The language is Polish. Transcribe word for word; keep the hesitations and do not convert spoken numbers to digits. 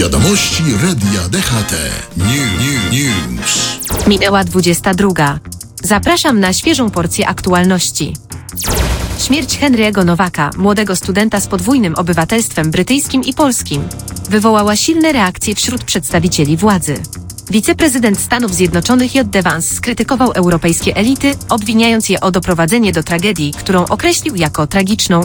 Wiadomości Radia D H T. New, new, news. Minęła dwudziesta druga. Zapraszam na świeżą porcję aktualności. Śmierć Henry'ego Nowaka, młodego studenta z podwójnym obywatelstwem brytyjskim i polskim, wywołała silne reakcje wśród przedstawicieli władzy. Wiceprezydent Stanów Zjednoczonych J D Vance skrytykował europejskie elity, obwiniając je o doprowadzenie do tragedii, którą określił jako tragiczną